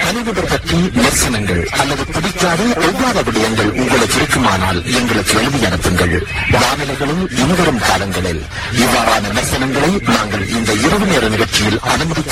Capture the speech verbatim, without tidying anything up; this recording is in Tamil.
தனிநபர் பற்றி விமர்சனங்கள் அல்லது பிடிக்காத ஒவ்வாத விடயங்கள் உங்களுக்கு இருக்குமானால் எங்களுக்கு எழுதி அனுப்புங்கள். வானிலைகளும் இனிவரும் காலங்களில் இவ்வாறான விமர்சனங்களை நாங்கள் இந்த இரவு நேர நிகழ்ச்சியில் அனுமதிக்க